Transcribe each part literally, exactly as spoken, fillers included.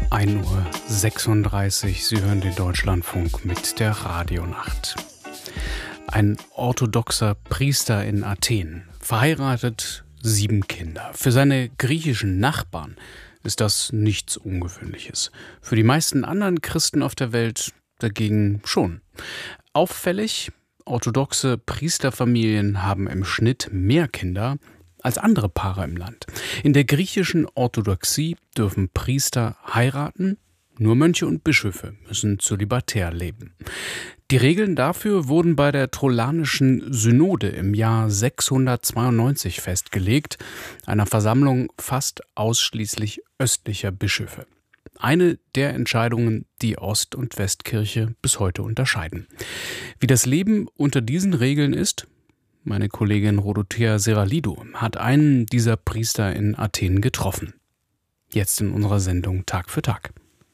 ein Uhr sechsunddreißig, Sie hören den Deutschlandfunk mit der Radionacht. Ein orthodoxer Priester in Athen, verheiratet, sieben Kinder. Für seine griechischen Nachbarn ist das nichts Ungewöhnliches. Für die meisten anderen Christen auf der Welt dagegen schon. Auffällig, orthodoxe Priesterfamilien haben im Schnitt mehr Kinder als andere Paare im Land. In der griechischen Orthodoxie dürfen Priester heiraten, nur Mönche und Bischöfe müssen zölibatär leben. Die Regeln dafür wurden bei der Trullanischen Synode im Jahr sechshundertzweiundneunzig festgelegt, einer Versammlung fast ausschließlich östlicher Bischöfe. Eine der Entscheidungen, die Ost- und Westkirche bis heute unterscheiden. Wie das Leben unter diesen Regeln ist, meine Kollegin Rodothea Seralidou hat einen dieser Priester in Athen getroffen. Jetzt in unserer Sendung Tag für Tag.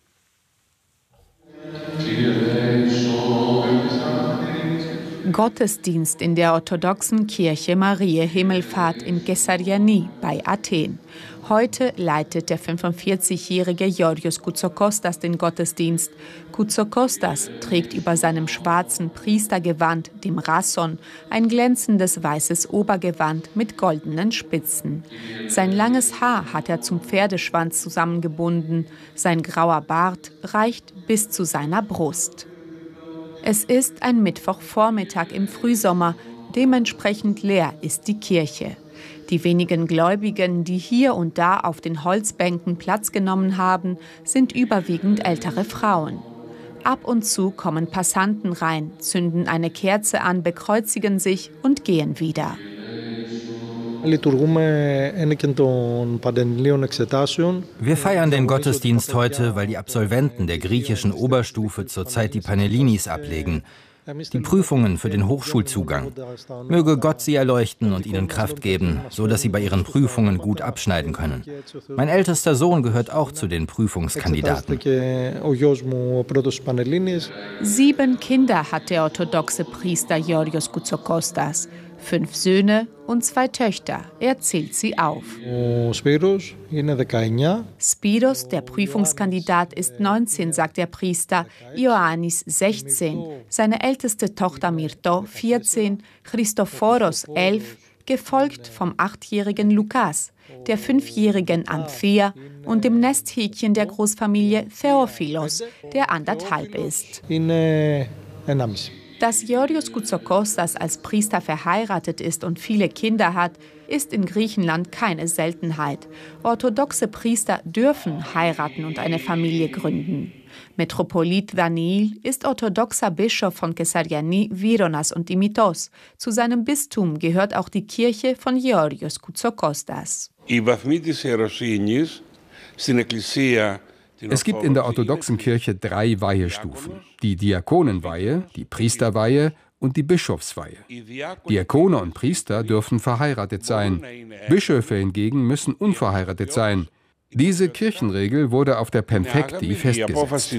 Gottesdienst in der orthodoxen Kirche Mariä Himmelfahrt in Kessariani bei Athen. Heute leitet der fünfundvierzigjährige Georgios Koutsokostas den Gottesdienst. Koutsokostas trägt über seinem schwarzen Priestergewand, dem Rasson, ein glänzendes weißes Obergewand mit goldenen Spitzen. Sein langes Haar hat er zum Pferdeschwanz zusammengebunden. Sein grauer Bart reicht bis zu seiner Brust. Es ist ein Mittwochvormittag im Frühsommer, dementsprechend leer ist die Kirche. Die wenigen Gläubigen, die hier und da auf den Holzbänken Platz genommen haben, sind überwiegend ältere Frauen. Ab und zu kommen Passanten rein, zünden eine Kerze an, bekreuzigen sich und gehen wieder. Wir feiern den Gottesdienst heute, weil die Absolventen der griechischen Oberstufe zurzeit die Panhellinis ablegen, die Prüfungen für den Hochschulzugang. Möge Gott sie erleuchten und ihnen Kraft geben, so dass sie bei ihren Prüfungen gut abschneiden können. Mein ältester Sohn gehört auch zu den Prüfungskandidaten. Sieben Kinder hat der orthodoxe Priester Georgios Koutsokostas. Fünf Söhne und zwei Töchter. Er zählt sie auf. Spiros, der Prüfungskandidat, ist neunzehn, sagt der Priester. Ioannis sechzehn. Seine älteste Tochter Myrto vierzehn. Christophoros elf. Gefolgt vom achtjährigen Lukas, der fünfjährigen Anthea und dem Nesthäkchen der Großfamilie Theophilos, der anderthalb ist. Dass Georgios Koutsokostas als Priester verheiratet ist und viele Kinder hat, ist in Griechenland keine Seltenheit. Orthodoxe Priester dürfen heiraten und eine Familie gründen. Metropolit Daniil ist orthodoxer Bischof von Kessariani, Vironas und Dimitos. Zu seinem Bistum gehört auch die Kirche von Georgios Koutsokostas. Es gibt in der orthodoxen Kirche drei Weihestufen. Die Diakonenweihe, die Priesterweihe und die Bischofsweihe. Diakone und Priester dürfen verheiratet sein. Bischöfe hingegen müssen unverheiratet sein. Diese Kirchenregel wurde auf der Penthekti festgesetzt.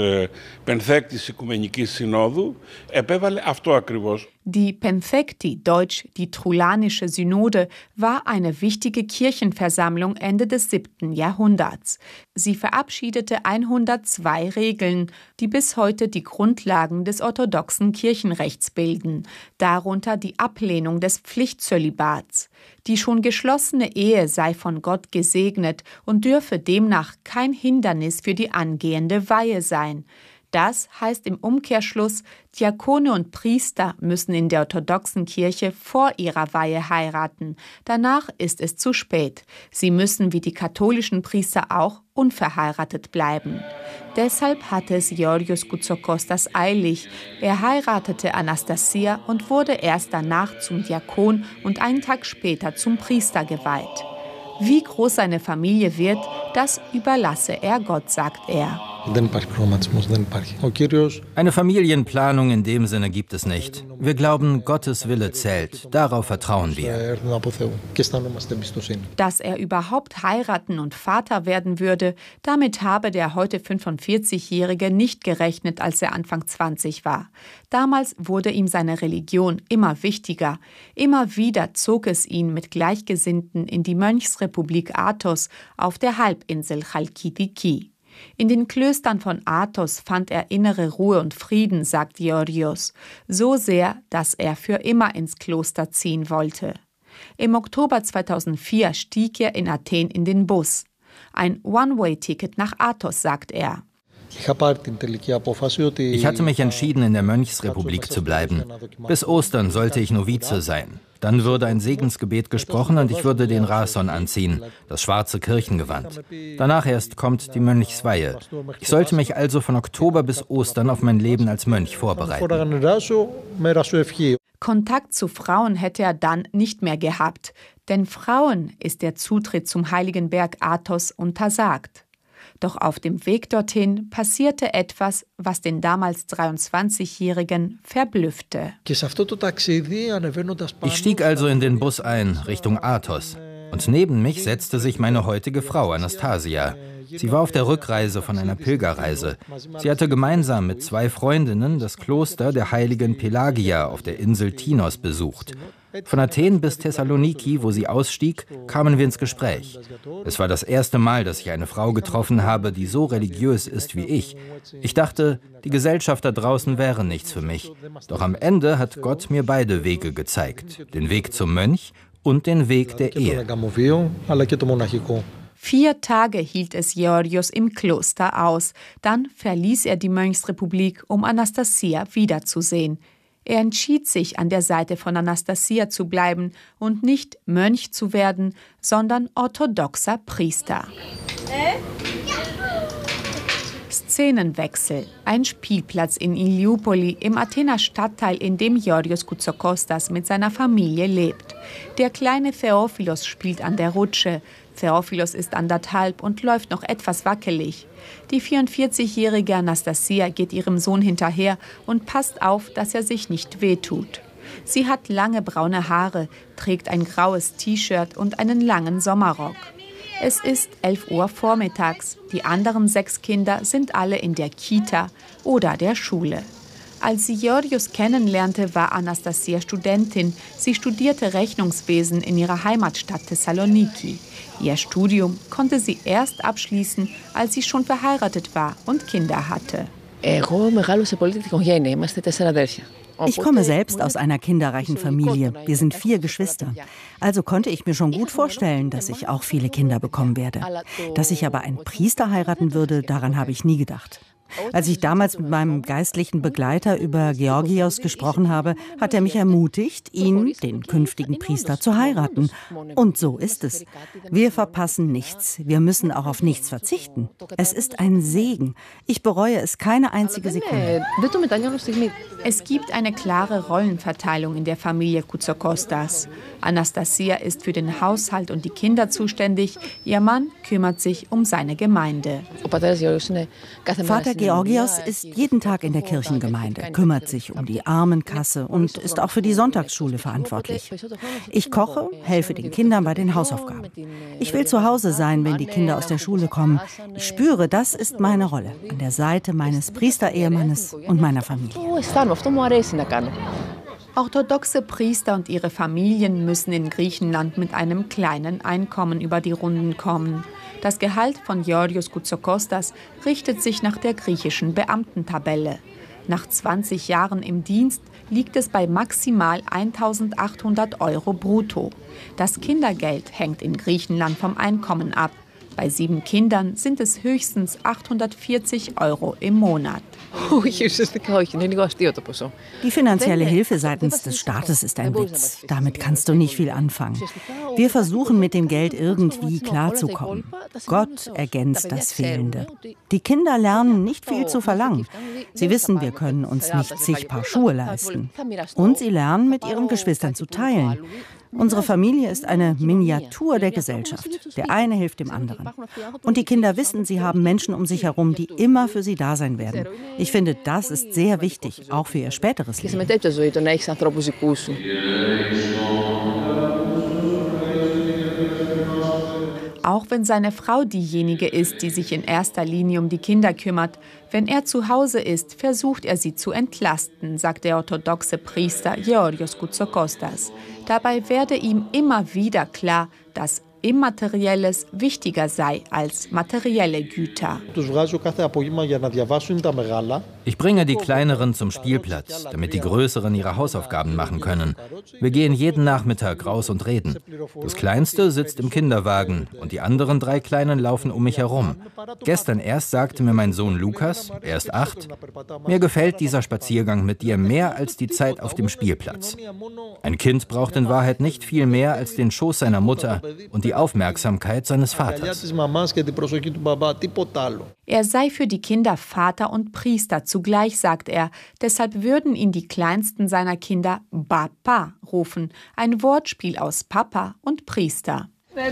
Die Penthekti, deutsch die Trullanische Synode, war eine wichtige Kirchenversammlung Ende des siebten Jahrhunderts. Sie verabschiedete hundertzwei Regeln, die bis heute die Grundlagen des orthodoxen Kirchenrechts bilden, darunter die Ablehnung des Pflichtzölibats. Die schon geschlossene Ehe sei von Gott gesegnet und dürfe demnach kein Hindernis für die angehende Weihe sein. Das heißt im Umkehrschluss, Diakone und Priester müssen in der orthodoxen Kirche vor ihrer Weihe heiraten. Danach ist es zu spät. Sie müssen wie die katholischen Priester auch unverheiratet bleiben. Deshalb hatte es Georgios Koutsokostas eilig. Er heiratete Anastasia und wurde erst danach zum Diakon und einen Tag später zum Priester geweiht. Wie groß seine Familie wird, das überlasse er Gott, sagt er. Eine Familienplanung in dem Sinne gibt es nicht. Wir glauben, Gottes Wille zählt. Darauf vertrauen wir. Dass er überhaupt heiraten und Vater werden würde, damit habe der heute fünfundvierzigjährige nicht gerechnet, als er Anfang zwanzig war. Damals wurde ihm seine Religion immer wichtiger. Immer wieder zog es ihn mit Gleichgesinnten in die Mönchsrepublik Athos auf der Halbinsel Chalkidiki. In den Klöstern von Athos fand er innere Ruhe und Frieden, sagt Georgios, so sehr, dass er für immer ins Kloster ziehen wollte. Im Oktober zweitausendvier stieg er in Athen in den Bus. Ein One-Way-Ticket nach Athos, sagt er. Ich hatte mich entschieden, in der Mönchsrepublik zu bleiben. Bis Ostern sollte ich Novize sein. Dann würde ein Segensgebet gesprochen und ich würde den Rason anziehen, das schwarze Kirchengewand. Danach erst kommt die Mönchsweihe. Ich sollte mich also von Oktober bis Ostern auf mein Leben als Mönch vorbereiten. Kontakt zu Frauen hätte er dann nicht mehr gehabt, denn Frauen ist der Zutritt zum heiligen Berg Athos untersagt. Doch auf dem Weg dorthin passierte etwas, was den damals dreiundzwanzigjährigen verblüffte. Ich stieg also in den Bus ein, Richtung Athos. Und neben mich setzte sich meine heutige Frau, Anastasia. Sie war auf der Rückreise von einer Pilgerreise. Sie hatte gemeinsam mit zwei Freundinnen das Kloster der heiligen Pelagia auf der Insel Tinos besucht. Von Athen bis Thessaloniki, wo sie ausstieg, kamen wir ins Gespräch. Es war das erste Mal, dass ich eine Frau getroffen habe, die so religiös ist wie ich. Ich dachte, die Gesellschaft da draußen wäre nichts für mich. Doch am Ende hat Gott mir beide Wege gezeigt. Den Weg zum Mönch und den Weg der Ehe. Vier Tage hielt es Georgios im Kloster aus. Dann verließ er die Mönchsrepublik, um Anastasia wiederzusehen. Er entschied sich, an der Seite von Anastasia zu bleiben und nicht Mönch zu werden, sondern orthodoxer Priester. Szenenwechsel. Ein Spielplatz in Iliupoli, im Athener Stadtteil, in dem Georgios Koutsokostas mit seiner Familie lebt. Der kleine Theophilos spielt an der Rutsche. Theophilos ist anderthalb und läuft noch etwas wackelig. Die vierundvierzigjährige Anastasia geht ihrem Sohn hinterher und passt auf, dass er sich nicht wehtut. Sie hat lange braune Haare, trägt ein graues T-Shirt und einen langen Sommerrock. Es ist elf Uhr vormittags. Die anderen sechs Kinder sind alle in der Kita oder der Schule. Als sie Georgios kennenlernte, war Anastasia Studentin. Sie studierte Rechnungswesen in ihrer Heimatstadt Thessaloniki. Ihr Studium konnte sie erst abschließen, als sie schon verheiratet war und Kinder hatte. Ich komme selbst aus einer kinderreichen Familie. Wir sind vier Geschwister. Also konnte ich mir schon gut vorstellen, dass ich auch viele Kinder bekommen werde. Dass ich aber einen Priester heiraten würde, daran habe ich nie gedacht. Als ich damals mit meinem geistlichen Begleiter über Georgios gesprochen habe, hat er mich ermutigt, ihn, den künftigen Priester, zu heiraten. Und so ist es. Wir verpassen nichts. Wir müssen auch auf nichts verzichten. Es ist ein Segen. Ich bereue es keine einzige Sekunde. Es gibt eine klare Rollenverteilung in der Familie Koutsokostas. Anastasia ist für den Haushalt und die Kinder zuständig. Ihr Mann kümmert sich um seine Gemeinde. Vater Georgios ist jeden Tag in der Kirchengemeinde, kümmert sich um die Armenkasse und ist auch für die Sonntagsschule verantwortlich. Ich koche, helfe den Kindern bei den Hausaufgaben. Ich will zu Hause sein, wenn die Kinder aus der Schule kommen. Ich spüre, das ist meine Rolle, an der Seite meines Priesterehemannes und meiner Familie. Orthodoxe Priester und ihre Familien müssen in Griechenland mit einem kleinen Einkommen über die Runden kommen. Das Gehalt von Georgios Koutsokostas richtet sich nach der griechischen Beamtentabelle. Nach zwanzig Jahren im Dienst liegt es bei maximal eintausendachthundert Euro brutto. Das Kindergeld hängt in Griechenland vom Einkommen ab. Bei sieben Kindern sind es höchstens achthundertvierzig Euro im Monat. Die finanzielle Hilfe seitens des Staates ist ein Witz. Damit kannst du nicht viel anfangen. Wir versuchen mit dem Geld irgendwie klarzukommen. Gott ergänzt das Fehlende. Die Kinder lernen nicht viel zu verlangen. Sie wissen, wir können uns nicht zig Paar Schuhe leisten. Und sie lernen, mit ihren Geschwistern zu teilen. Unsere Familie ist eine Miniatur der Gesellschaft. Der eine hilft dem anderen. Und die Kinder wissen, sie haben Menschen um sich herum, die immer für sie da sein werden. Ich finde, das ist sehr wichtig, auch für ihr späteres Leben. Auch wenn seine Frau diejenige ist, die sich in erster Linie um die Kinder kümmert, wenn er zu Hause ist, versucht er sie zu entlasten, sagt der orthodoxe Priester Georgios Koutsokostas. Dabei werde ihm immer wieder klar, dass Immaterielles wichtiger sei als materielle Güter. Ich bringe die Kleineren zum Spielplatz, damit die Größeren ihre Hausaufgaben machen können. Wir gehen jeden Nachmittag raus und reden. Das Kleinste sitzt im Kinderwagen und die anderen drei Kleinen laufen um mich herum. Gestern erst sagte mir mein Sohn Lukas, er ist acht, mir gefällt dieser Spaziergang mit dir mehr als die Zeit auf dem Spielplatz. Ein Kind braucht in Wahrheit nicht viel mehr als den Schoß seiner Mutter und die Aufmerksamkeit seines Vaters. Er sei für die Kinder Vater und Priester zugleich, sagt er. Deshalb würden ihn die Kleinsten seiner Kinder Papa rufen, ein Wortspiel aus Papa und Priester.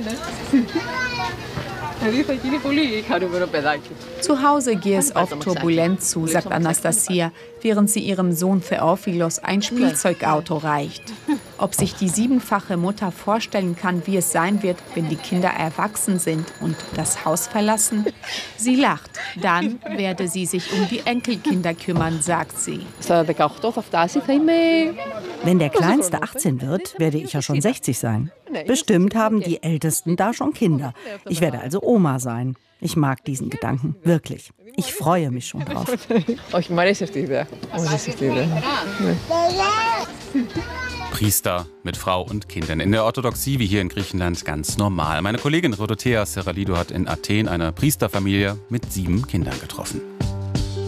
Zu Hause gehe es oft turbulent zu, sagt Anastasia, während sie ihrem Sohn Theophilos ein Spielzeugauto reicht. Ob sich die siebenfache Mutter vorstellen kann, wie es sein wird, wenn die Kinder erwachsen sind und das Haus verlassen? Sie lacht. Dann werde sie sich um die Enkelkinder kümmern, sagt sie. Wenn der Kleinste achtzehn wird, werde ich ja schon sechzig sein. Bestimmt haben die Ältesten da schon Kinder. Ich werde also Oma sein. Ich mag diesen Gedanken, wirklich. Ich freue mich schon drauf. Priester mit Frau und Kindern. In der Orthodoxie wie hier in Griechenland ganz normal. Meine Kollegin Rodothea Serralidou hat in Athen eine Priesterfamilie mit sieben Kindern getroffen.